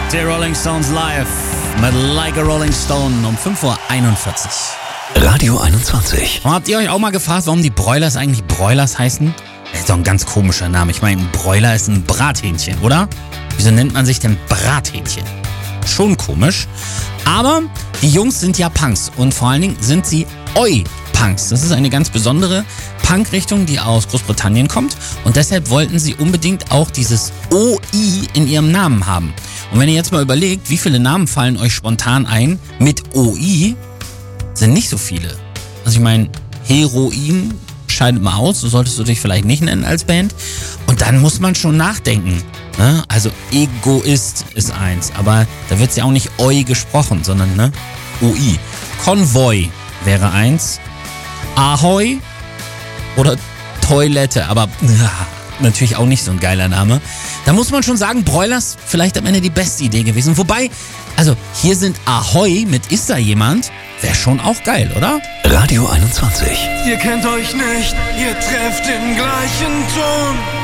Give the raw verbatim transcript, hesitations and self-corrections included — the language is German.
Die Rolling Stones live mit Like a Rolling Stone um fünf Uhr einundvierzig. Radio einundzwanzig. Und habt ihr euch auch mal gefragt, warum die Broilers eigentlich Broilers heißen? Das ist doch ein ganz komischer Name. Ich meine, ein Broiler ist ein Brathähnchen, oder? Wieso nennt man sich denn Brathähnchen? Schon komisch. Aber die Jungs sind ja Punks und vor allen Dingen sind sie Oi-Punks. Das ist eine ganz besondere Punk-Richtung, die aus Großbritannien kommt und deshalb wollten sie unbedingt auch dieses O I in ihrem Namen haben. Und wenn ihr jetzt mal überlegt, wie viele Namen fallen euch spontan ein mit O I, sind nicht so viele. Also ich meine, Heroin scheidet mal aus, so solltest du dich vielleicht nicht nennen als Band. Und dann muss man schon nachdenken. Ne? Also Egoist ist eins, aber da wird ja auch nicht Oi gesprochen, sondern ne? O I. Konvoi wäre eins. Ahoi oder Toilette, aber ja, natürlich auch nicht so ein geiler Name. Da muss man schon sagen, Broilers vielleicht am Ende die beste Idee gewesen. Wobei, also hier sind Ahoi mit Ist da jemand? Wäre schon auch geil, oder? Radio einundzwanzig. Ihr kennt euch nicht, ihr trefft den gleichen Ton.